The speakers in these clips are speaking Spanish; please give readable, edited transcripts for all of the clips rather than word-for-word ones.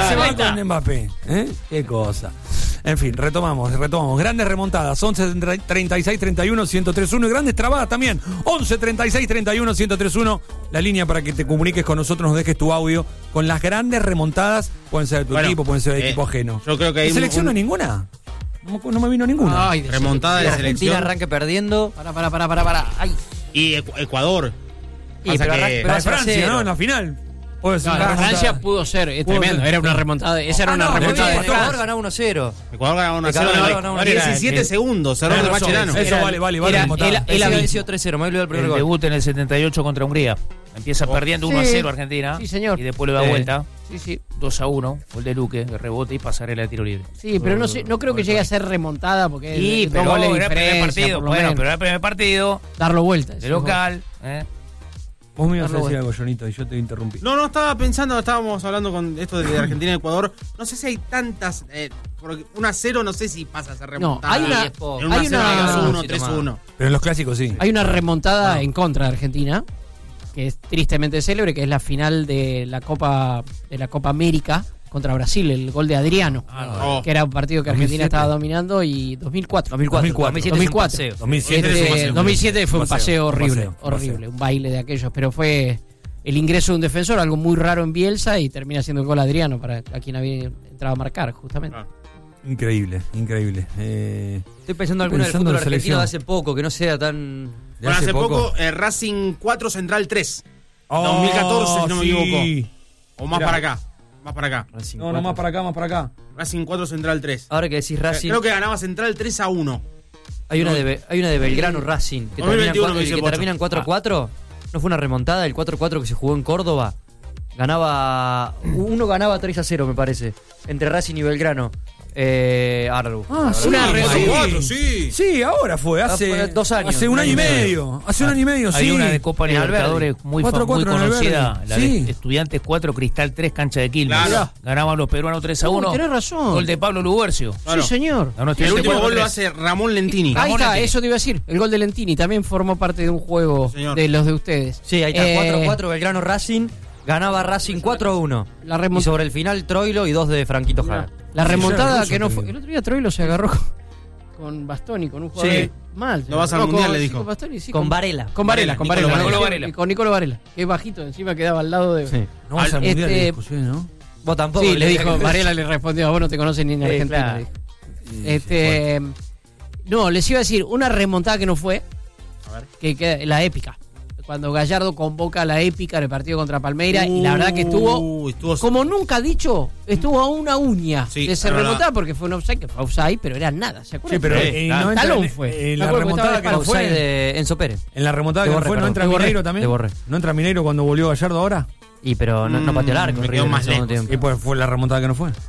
se va con Mbappé. Qué cosa. En fin, retomamos. Grandes remontadas. 11 36 31 1031 y grandes trabadas también. 11 36 31 1031. La línea para que te comuniques con nosotros, nos dejes tu audio con las grandes remontadas. Pueden ser de tu equipo, pueden ser de equipo ajeno. Yo creo que hay ¿De selección no hay ninguna? No me vino ninguna. Ay, remontada de selección. Argentina arranque perdiendo. Para. Ay. Y Ecuador. Pero Francia, ¿no? En la final. Francia pudo ser tremendo. Era una remontada. Esa era una remontada de Ecuador Francia. ganaba 1-0. Ecuador ganaba 1-0. 17 segundos. Cerró el Mascherano. Eso vale. Él había sido 3-0. Me olvidó el primer El gol. debut en el 78 contra Hungría. Empieza perdiendo 1-0 Argentina. Sí, señor. Y después le da vuelta. Sí. 2-1. Gol de Luque, de rebote y pasarela de tiro libre. Sí, pero no creo que llegue a ser remontada porque Sí, pero era el primer partido. Bueno, pero era el primer partido. Darlo vuelta. De local. Vos me ibas a decir algo, Jonito, y yo te interrumpí. No, estábamos hablando con esto de Argentina y Ecuador. No sé si hay tantas. Porque 1-0 no sé si pasa a ser remontada. No, hay una 2-1, 3-1. Pero en los clásicos sí. Hay una remontada en contra de Argentina, que es tristemente célebre, que es la final de la Copa América contra Brasil, el gol de Adriano, que era un partido que Argentina 2007. estaba dominando, y 2004 2007 fue un paseo horrible, un baile de aquellos, pero fue el ingreso de un defensor, algo muy raro en Bielsa, y termina siendo el gol Adriano para a quien había entrado a marcar, justamente. Increíble. Estoy pensando en alguna del fútbol argentino de hace poco, que no sea tan... Bueno, hace poco Racing 4, Central 3. 2014, si no me equivoco. O más para acá. Más para acá. No, más para acá. Racing 4, Central 3. Ahora que decís Racing... Creo que ganaba Central 3-1. Hay una de Belgrano Racing, que 2021, terminan 4-4. ¿No fue una remontada? El 4-4 que se jugó en Córdoba. Ganaba 3-0, me parece. Entre Racing y Belgrano. Arlu. Sí, ahora fue, hace 2 años. Hace un año y medio. Hay una de Copa Libertadores muy conocida, la sí. de Estudiantes 4, Cristal 3, cancha de Quilmes. Claro. Ganaban los peruanos 3-1. Tenés razón. Gol de Pablo Luguercio. Claro. Sí, señor. El último gol lo hace Ramón Lentini. Ahí está, eso te iba a decir. El gol de Lentini también formó parte de un juego de los de ustedes. Sí, ahí está, 4-4 Belgrano Racing. Ganaba Racing 4-1. Y sobre el final Troilo y 2 de Franquito Jara. La remontada que no fue. El otro día Troilo se agarró con Bastoni, con un jugador mal. No vas al mundial, le dijo. Con Varela. Con Nicolò Varela. Que es bajito, encima quedaba al lado de. Sí. No vas al mundial de discusiones, ¿no? Vos tampoco. Sí, le dijo, Varela le respondió, a vos no te conocen ni en Argentina. Claro. No, les iba a decir, una remontada que no fue, que queda, la épica. Cuando Gallardo convoca la épica en el partido contra Palmeiras, y la verdad que estuvo como nunca dicho, estuvo a una uña de ser remontada, porque fue un offside, que fue offside, pero era nada, ¿se acuerdan? Sí, pero Talón fue. En la remontada que no fue de Enzo Pérez. En la remontada que no fue, ¿no entra Mineiro también? ¿No entra Mineiro cuando volvió Gallardo ahora? Y pero no pateó el arco, me quedó más lejos. tiempo. Y pues fue la remontada que no fue.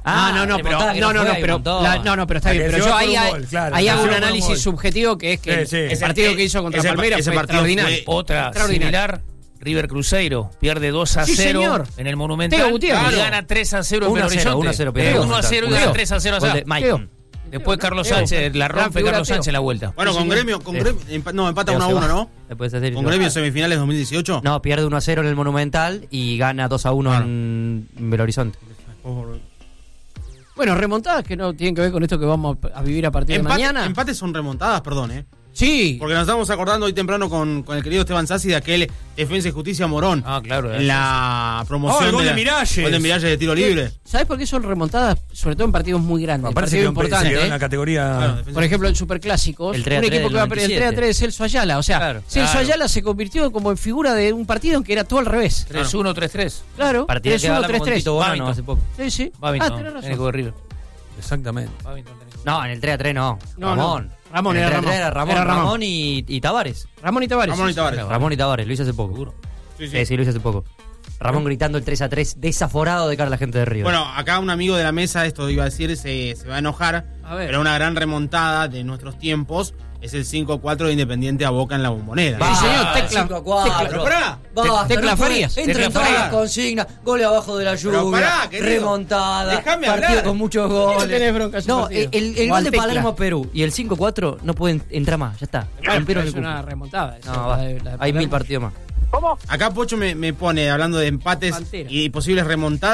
Pero está bien, pero yo ahí hago un análisis subjetivo, que es que el partido que hizo contra Palmeiras fue extraordinario. Otra similar, River Cruzeiro pierde 2-0 en el Monumental y gana 3-0 en Belo Horizonte. 1-0 y gana 3-0 allá. Después Carlos Sánchez la rompe, Carlos Sánchez en la vuelta. Bueno, con Gremio empata 1-1, ¿no? Con Gremio semifinales 2018. No, pierde 1-0 en el Monumental y gana 2-1 en Belo Horizonte. Bueno, remontadas que no tienen que ver con esto que vamos a vivir a partir de mañana. Empates son remontadas, perdón, Sí. Porque nos estamos acordando hoy temprano con el querido Esteban Sassi de aquel Defensa y Justicia Morón. Claro. En la promoción gol de Miralles. Gol de Miralles de tiro libre. ¿Sabes por qué son remontadas? Sobre todo en partidos muy grandes. Parece importante. En la categoría. Por ejemplo, en Superclásicos. Un equipo que va a perder el 3-3 de Celso Ayala. O sea, Celso Ayala se convirtió como en figura de un partido en que era todo al revés. 3-1, 3-3. Claro. 3-1, 3-3. Hace poco. Sí. Tenés razón. De River. Exactamente. No, en el 3-3 no. Ramón. Ramón y Tavares. Ramón y Tavares. Lo hice hace poco. Sí, lo hice hace poco. Ramón gritando el 3-3 desaforado de cara a la gente de River. Bueno, acá un amigo de la mesa, esto iba a decir, se va a enojar, pero una gran remontada de nuestros tiempos es el 5-4 de Independiente a Boca en la Bombonera. Sí, señor, Tecla. 5-4. Tecla Farías. Entra en todas las consignas. Goles abajo de la lluvia. Remontada. Déjame partido hablar. Con muchos goles. No, el gol de Palermo a Perú y el 5-4 no pueden entrar más. Ya está. Es una remontada. Hay 1000 partidos más. ¿Cómo? Acá Pocho me pone, hablando de empates y posibles remontadas,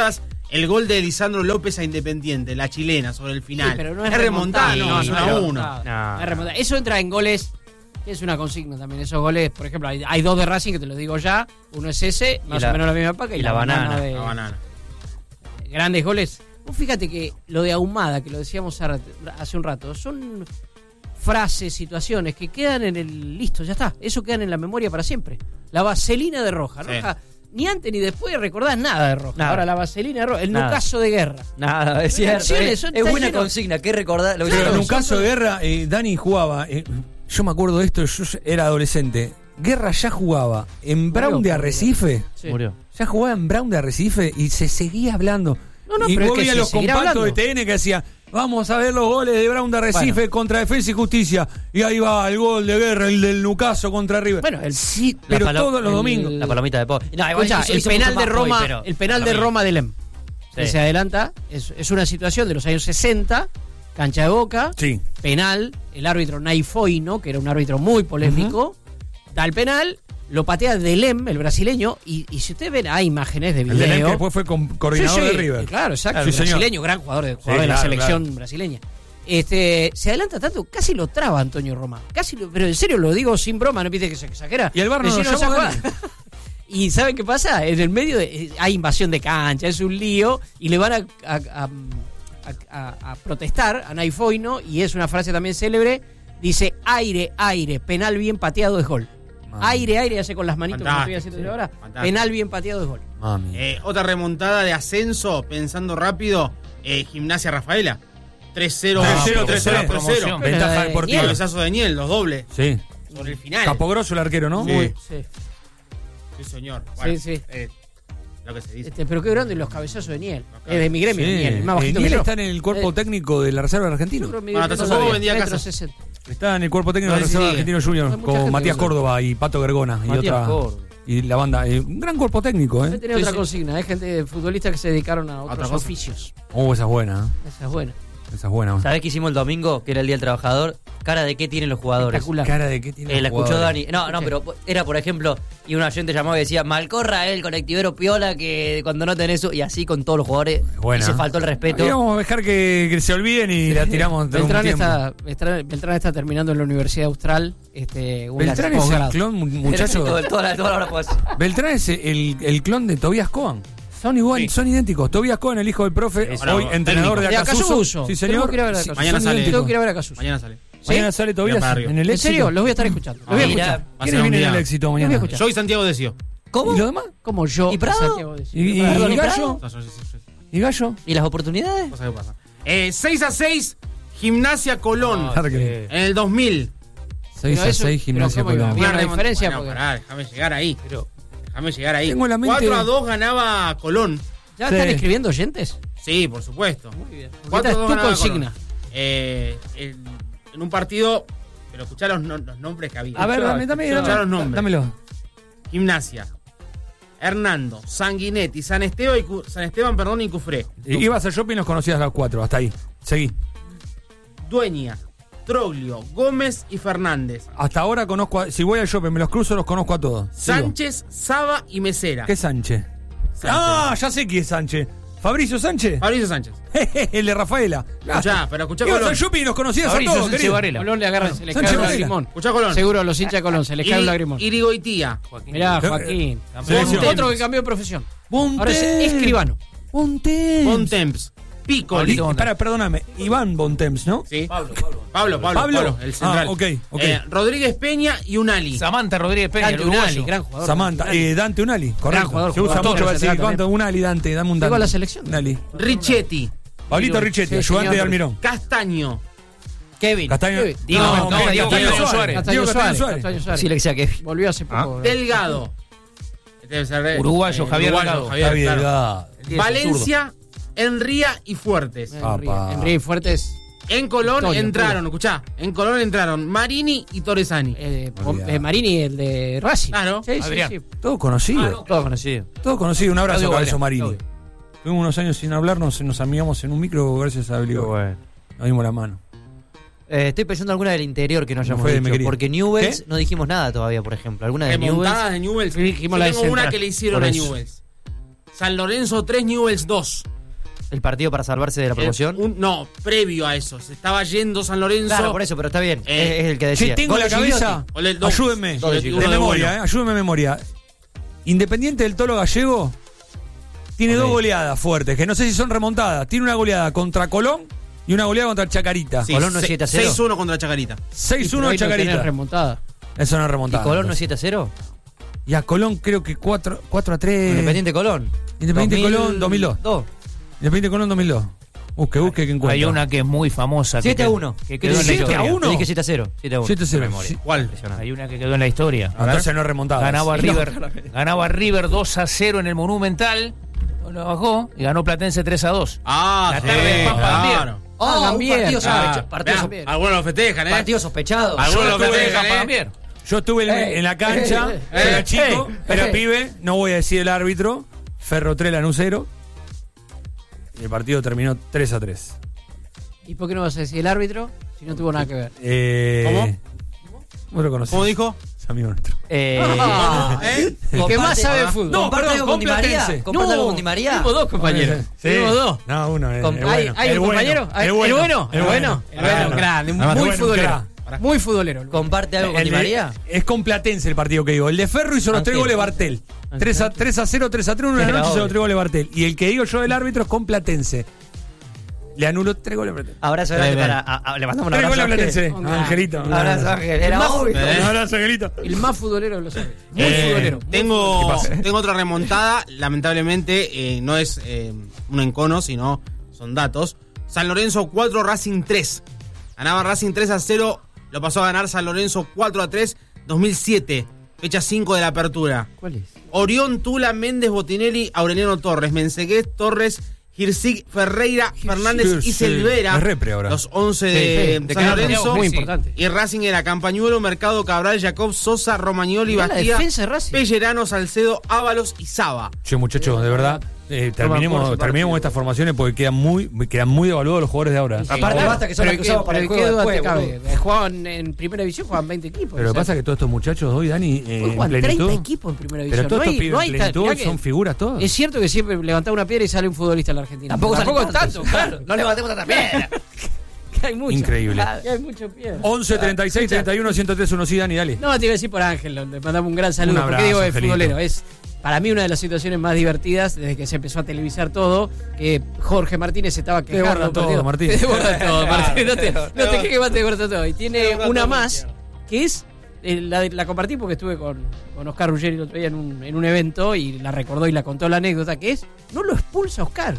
El gol de Lisandro López a Independiente, la chilena, sobre el final. Sí, pero no es remontada. No, es remontada. Eso entra en goles, que es una consigna también. Esos goles, por ejemplo, hay 2 de Racing que te lo digo ya. Uno es ese, más o menos la misma época. Y la banana. La banana. Grandes goles. Fíjate que lo de Ahumada, que lo decíamos hace un rato, son frases, situaciones que quedan en el... Listo, ya está. Eso quedan en la memoria para siempre. La vaselina de Roja. Sí. Roja, ni antes ni después recordás nada de Roja. Nada. Ahora la vaselina de Roja. El Nucaso de Guerra. Nada, es cierto. Es buena consigna. ¿Qué recordar? Claro, el Nucaso de Guerra, Dani jugaba... yo me acuerdo de esto, yo era adolescente. Guerra ya jugaba en Brown de Arrecife. Sí. Murió. Ya jugaba en Brown de Arrecife y se seguía hablando. Y vos veías los compactos de TN que decían, vamos a ver los goles de Brown de Arrecife contra Defensa y Justicia. Y ahí va el gol de Guerra, el del Nucaso contra River. Bueno, sí, pero todos los domingos. La palomita de Pop. No, el penal de Roma, el penal de Roma de Lem. Que se adelanta, es una situación de los años 60, cancha de Boca, penal, el árbitro Naifoino, que era un árbitro muy polémico, da el penal. Lo patea Delem, el brasileño, y si ustedes ven, hay imágenes de video. Delem que después fue coordinador de River. Claro, exacto. El brasileño, gran jugador de la selección brasileña. Se adelanta tanto, casi lo traba Antonio Roma. Pero en serio lo digo sin broma, no pide que se exagera. Y el VAR no lo llama. ¿Y saben qué pasa? En el medio hay invasión de cancha, es un lío, y le van a protestar a Naifoino, y es una frase también célebre. Dice, aire, penal bien pateado es gol. Aire, hace con las manitos como estoy haciendo ahora. Penal bien pateado es gol. Otra remontada de ascenso, pensando rápido, Gimnasia Rafaela. 3-0. Ventaja deportiva. Cabezazo de Niel, los dobles. Sí. Sobre el final. Capogroso el arquero, ¿no? Sí, señor. Bueno, sí. Lo que se dice. Pero qué grande los cabezazos de Niel. Es de mi gremio, Niel. Niel está en el cuerpo técnico de la Reserva Argentina. Vendía casa. Está en el cuerpo técnico de la Reserva Argentino Junior con Matías Córdoba y Pato Gergona y la banda. Un gran cuerpo técnico, Debe tener otra consigna. Hay gente futbolista que se dedicaron a otros oficios. Esa es buena. Esa es buena. Esa es buena. ¿Sabés qué hicimos el domingo? Que era el Día del Trabajador. Cara de qué tienen los jugadores. Espectacular. Cara de qué tienen los jugadores. La escuchó Dani. No, pero era, por ejemplo, y un oyente llamaba y decía, Malcorra, el colectivero piola, que cuando no tenés eso, y así con todos los jugadores. Buena. Y se faltó el respeto. Vamos a dejar que se olviden y la tiramos. Beltrán está terminando en la Universidad Austral. Beltrán es el clon, muchacho. Toda la hora pues. Beltrán es el clon de Tobías Coban. Son igual, son idénticos. Tobías Cohen, el hijo del profe, hoy entrenador de Acasuso. Sí, señor. Mañana sale. Tengo que ir a ver a Acasuso. Mañana sale Tobías en el éxito. ¿En serio? Los voy a estar escuchando. Los voy a escuchar. ¿Quiénes vienen en el éxito mañana? Yo y Santiago Decio. ¿Cómo? ¿Y los demás? Como yo. ¿Y Prado? ¿Y Gallo? ¿Y Gallo? ¿Y las oportunidades? ¿Qué pasa? 6-6, Gimnasia Colón. En el 2000. 6-6, Gimnasia Colón. Una diferencia. Déjame llegar ahí. Déjame llegar ahí. Tengo la mente... 4-2 ganaba Colón. ¿Ya están escribiendo oyentes? Sí, por supuesto. Muy bien. 4-2 tu consigna. En un partido, pero escuchá los nombres que había. A ver, escuchá los nombres. Dámelo. Gimnasia, Hernando, Sanguinetti, San Esteban y Cufré. Ibas a shopping y los conocías a los 4, hasta ahí. Seguí. Dueña, Troglio, Gómez y Fernández. Hasta ahora conozco, si voy al shopping, me los cruzo, los conozco a todos. Sánchez, Saba y Mesera. ¿Qué es Sánchez? Ya sé quién es Sánchez. ¿Fabricio Sánchez? Fabricio Sánchez. El de Rafaela. Escuchá Colón. Ibas al shopping y los conocías a todos, querido. Colón le agarra, se le cae un lagrimón. Escuchá Colón. Seguro los hinchas de Colón, se les cae un lagrimón. Irigoitía. Mirá, Joaquín. Otro que cambió de profesión. Ahora es escribano. Bontemps. Piccoli. Perdóname, Iván Bontemps, ¿no? Sí. Pablo, el central. Ok. Rodríguez Peña y Unali. Samantha Rodríguez Peña, Dante Unali, gran jugador. Samantha, Dante Unali, correcto. Gran jugador. Se usa mucho decir, ¿cuánto? Unali, Dante, dame un Dante. Llegó a la selección. Unali. Richetti. Pablito Richetti, ayudante de Almirón. Castaño. Kevin. Diego Suárez. Castaño Suárez. Sí, le decía Kevin. Volvió hace poco. Delgado. Uruguayo, Javier Delgado. Valencia, Enría y Fuertes. Enría y Fuertes. En Colón entraron, escuchá. En Colón entraron Marini y Torresani. Marini, el de Racing. Claro. Sí. Todo conocido. Todo conocido. Todo conocido. Un abrazo a Cabezón Marini. Tuvimos unos años sin hablarnos, nos amigamos en un micro gracias a Belio. Bueno. Nos dimos la mano. Estoy pensando alguna del interior que no hayamos dicho. Porque Newells no dijimos nada todavía, por ejemplo. ¿Alguna de Newells? Remontadas de Newells. Tengo una que le hicieron a Newells. San Lorenzo 3, Newells 2. ¿El partido para salvarse de la promoción? No, previo a eso. Se estaba yendo San Lorenzo. Claro, por eso, pero está bien. Es el que decía. Si tengo la cabeza, ayúdenme. De memoria, ayúdenme de memoria. Independiente del Tolo Gallego tiene 2 goleadas fuertes, que no sé si son remontadas. Tiene una goleada contra Colón y una goleada contra Chacarita. Sí, Colón no es 7-0. 6-1 contra Chacarita. 6-1 Chacarita. No remontada. Eso no es remontada. ¿Y Colón no es 7-0? Y a Colón creo que 4-3. Independiente Colón. Independiente Colón 2002. Independiente Colón 2002. Busque que encuentre. Hay una que es muy famosa. 7-1. Que quedó en la historia. 7-1. Dije 7-0. 7-1. ¿Cuál? Hay una que quedó en la historia. Entonces no es remontada. Ganaba River 2-0 en el Monumental. Lo bajó y ganó Platense 3-2. La tarde de Pampa Gambier. Algunos lo festejan, Partido sospechado. Algunos lo festejan, Yo estuve en la cancha, era chico, era pibe, no voy a decir el árbitro, Ferro 3, Lanús 0. Y el partido terminó 3-3. ¿Y por qué no vas a decir el árbitro si no tuvo nada que ver? ¿Cómo? ¿Vos lo conocés? ¿Cómo dijo? Es amigo nuestro. El que más sabe de fútbol. ¿Comparte algo con Di María? ¿Comparte algo con Di María? Tuvimos 2 compañeros. Sí. Tuvimos 2. No, uno. ¿Hay un compañero? ¿El bueno? El bueno. Grande, muy futbolero. Muy futbolero. ¿Comparte algo con Di María? Es con Platense el partido que digo. El de Ferro hizo los 3 goles Bartel. 3-0, 3-3, una noche hizo los 3 goles Bartel. Y el que digo yo del árbitro es con Platense. Le anuló 3 goles a Platense. Abrazo grande para. Le mandamos un abrazo. 3 goles a Platense. Angelito. Abrazo, Ángel. Era obvio. Un abrazo, Angelito. El más futbolero de los árbitros. Muy futbolero. Tengo otra remontada. Lamentablemente no es un encono, sino son datos. San Lorenzo 4, Racing 3. Ganaba Racing 3-0. Lo pasó a ganar San Lorenzo 4-3, 2007, fecha 5 de la apertura. ¿Cuál es? Orión, Tula, Méndez, Botinelli, Aureliano Torres, Mensegués, Torres, Girsic, Ferreira, Fernández y Silvera. Los 11 de San Lorenzo. Muy importante. Y Racing era Campañuelo, Mercado, Cabral, Jacob, Sosa, Romagnoli, Bastía, Pellerano, Salcedo, Ábalos y Saba. Che, muchachos, de verdad. Terminemos estas formaciones porque quedan muy devaluados los jugadores de ahora. Sí, aparte basta que son los que usamos para el juego después. Jugaban en primera división, jugaban 20 equipos. Pero lo que pasa es que todos estos muchachos hoy, Dani, juegan 30 equipos en primera división. Pero todos estos pibes en plenitud son figuras todos. Es cierto que siempre levantaba una piedra y sale un futbolista en la Argentina. Tampoco es tanto, claro. No levantemos tanta piedra. Hay mucho. Increíble. Hay mucho piedra. 11 36 31 103 1. Sí, Dani, dale. No, te iba a decir por Ángel. Le mandamos un gran saludo. Porque digo, el futbolero es. Para mí una de las situaciones más divertidas desde que se empezó a televisar todo, que Jorge Martínez estaba quejando. Te borra todo, Martín. Te borra todo, Martín. No te quejes más, te borra todo. Y tiene una más, que es, la compartí porque estuve con Oscar Ruggeri el otro día en un evento y la recordó y la contó la anécdota, que es, no lo expulsa Oscar.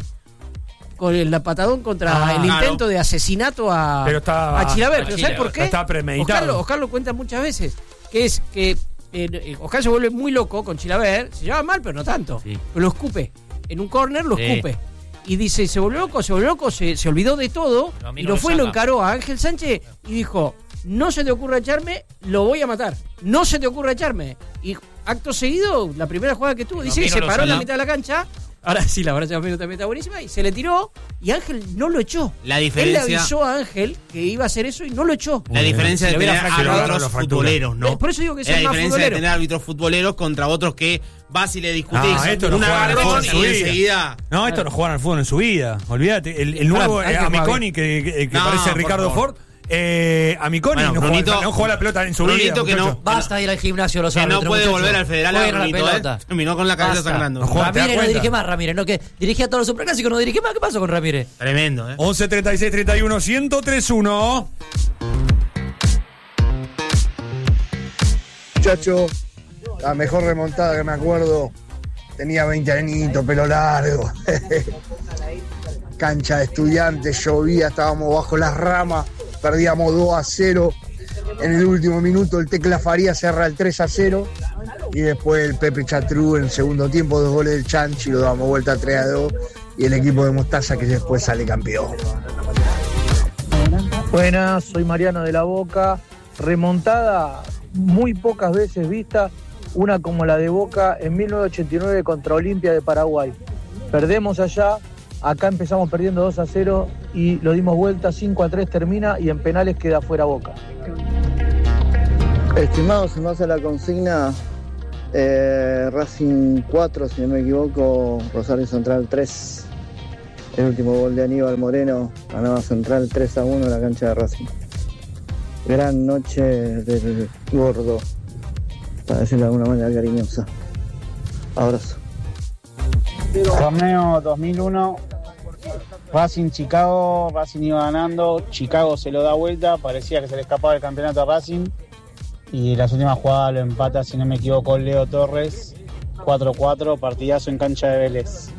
Con el patadón contra el intento de asesinato a Chilaver. ¿Pero sabes por qué? Está premeditado. Oscar lo cuenta muchas veces, que es que Oscar se vuelve muy loco con Chilaver, se lleva mal, pero no tanto. Sí. Pero lo escupe. En un córner lo escupe. Y dice, se volvió loco, se olvidó de todo. Y lo encaró a Ángel Sánchez y dijo, no se te ocurra echarme, lo voy a matar. No se te ocurra echarme. Y acto seguido, la primera jugada que tuvo, dice que se paró en la mitad de la cancha. Ahora sí, la verdad también está buenísima. Y se le tiró y Ángel no lo echó. La diferencia. Él le avisó a Ángel que iba a hacer eso y no lo echó. La diferencia de tener árbitros futboleros, ¿no? Por eso digo que es la diferencia de tener árbitros futboleros contra otros que vas y le discutís un agarrón y enseguida. No, estos no juegan al fútbol en su vida. Olvídate. El nuevo Amiconi que parece Ricardo Ford. Amiconi no juega la pelota en su vida. Que no, basta de ir al gimnasio los árbitros. Que no puede volver al federal a Brunito, terminó con la cabeza sangrando. Ramírez no dirige más, Ramírez. No, que dirigía todos los superclásicos, no dirige más. ¿Qué pasó con Ramírez? Tremendo, 11 36 31 103 1. Muchacho, la mejor remontada que me acuerdo, tenía 20 añitos, pelo largo. Cancha de Estudiantes, llovía, estábamos bajo las ramas. Perdíamos 2-0. En el último minuto el Tecla Faría cerra el 3-0. Y después el Pepe Chatrú en el segundo tiempo, 2 goles del Chanchi, lo damos vuelta a 3-2. Y el equipo de Mostaza que después sale campeón. Buenas, soy Mariano de la Boca. Remontada muy pocas veces vista. Una como la de Boca en 1989 contra Olimpia de Paraguay. Perdemos allá. Acá empezamos perdiendo 2-0 y lo dimos vuelta, 5-3 termina y en penales queda fuera Boca. Estimados, en base a la consigna, Racing 4, si no me equivoco, Rosario Central 3. El último gol de Aníbal Moreno, ganaba Central 3-1 en la cancha de Racing. Gran noche del gordo, para decirlo de alguna manera cariñosa. Abrazo. Torneo 2001, Racing Chicago, Racing iba ganando, Chicago se lo da vuelta, parecía que se le escapaba el campeonato a Racing y las últimas jugadas lo empata, si no me equivoco, Leo Torres, 4-4, partidazo en cancha de Vélez.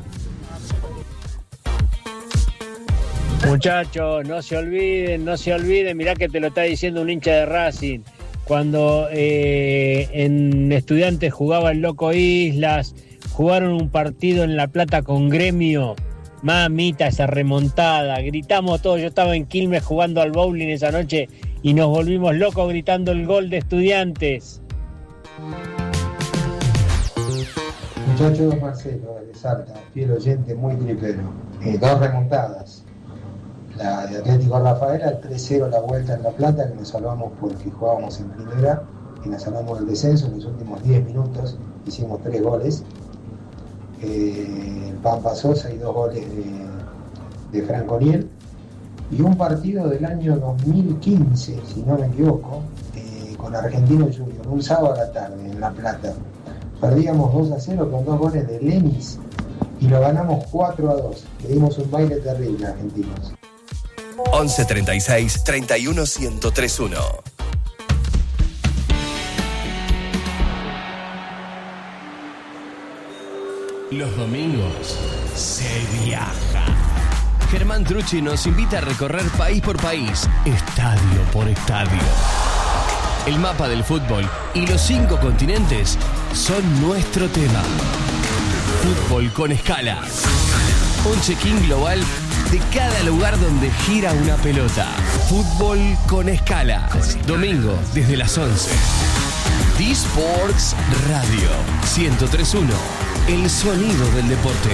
Muchachos, no se olviden, mirá que te lo está diciendo un hincha de Racing. Cuando en Estudiantes jugaba el Loco Islas, jugaron un partido en La Plata con Gremio, mamita, esa remontada, gritamos todos, yo estaba en Quilmes jugando al bowling esa noche y nos volvimos locos gritando el gol de Estudiantes. Muchachos, Marcelo, de Salta, fiel oyente, muy tripero. 2 remontadas. La de Atlético Rafaela, el 3-0 la vuelta en La Plata, que nos salvamos porque jugábamos en primera, y nos salvamos del descenso en los últimos 10 minutos, hicimos 3 goles. El Pampa Sosa y 2 goles de Franco Niel. Y un partido del año 2015, si no me equivoco, con Argentino Junior, un sábado a la tarde en La Plata. Perdíamos 2-0 con 2 goles de Lenis y lo ganamos 4-2. Le dimos un baile terrible a argentinos. 11 36 31 1031. Los domingos se viaja. Germán Trucci nos invita a recorrer país por país, estadio por estadio. El mapa del fútbol y los 5 continentes son nuestro tema. Fútbol con escala. Un check-in global de cada lugar donde gira una pelota. Fútbol con escala. Domingo desde las 11. D-Sports Radio 103.1. El sonido del deporte.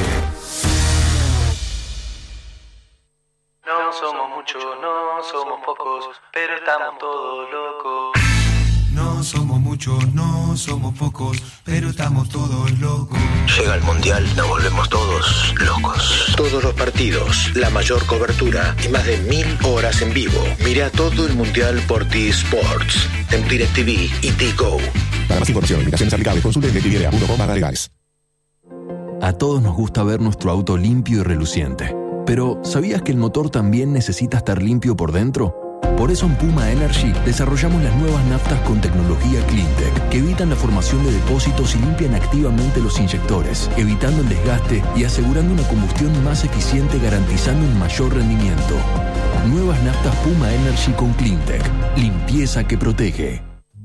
No somos muchos, no somos pocos, pero estamos todos locos. No somos muchos, no somos pocos, pero estamos todos locos. Llega el Mundial, nos volvemos todos locos. Todos los partidos, la mayor cobertura y más de 1000 horas en vivo. Mira todo el Mundial por T-Sports, en DirecTV y T-Go. Para más información, limitaciones aplicables, consulte en DirecTV.com/legales. A todos nos gusta ver nuestro auto limpio y reluciente. Pero, ¿sabías que el motor también necesita estar limpio por dentro? Por eso en Puma Energy desarrollamos las nuevas naftas con tecnología Cleantech que evitan la formación de depósitos y limpian activamente los inyectores, evitando el desgaste y asegurando una combustión más eficiente, garantizando un mayor rendimiento. Nuevas naftas Puma Energy con Cleantech. Limpieza que protege.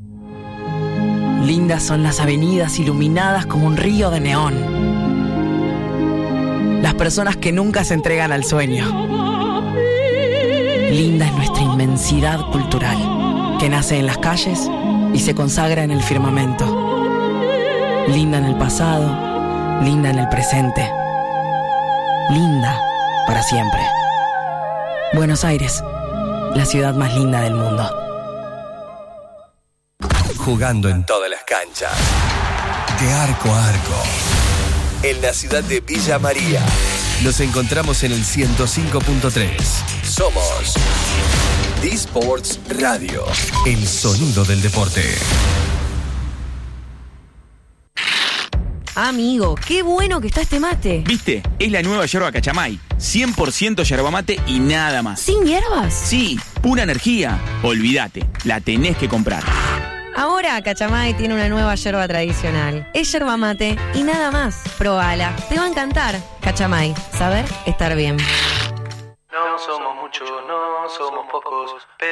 Lindas son las avenidas iluminadas como un río de neón. Las personas que nunca se entregan al sueño. Linda es nuestra inmensidad cultural, que nace en las calles y se consagra en el firmamento. Linda en el pasado, linda en el presente. Linda para siempre. Buenos Aires, la ciudad más linda del mundo. Jugando en todas las canchas. De arco a arco. En la ciudad de Villa María. Nos encontramos en el 105.3. Somos D-Sports Radio. El sonido del deporte. Amigo, qué bueno que está este mate. ¿Viste? Es la nueva yerba Cachamay. 100% yerba mate y nada más. ¿Sin hierbas? Sí, pura energía. Olvídate, la tenés que comprar. Ahora Cachamay tiene una nueva yerba tradicional. Es yerba mate y nada más. Probala, te va a encantar. Cachamay, saber estar bien. No somos muchos, no somos pocos, pero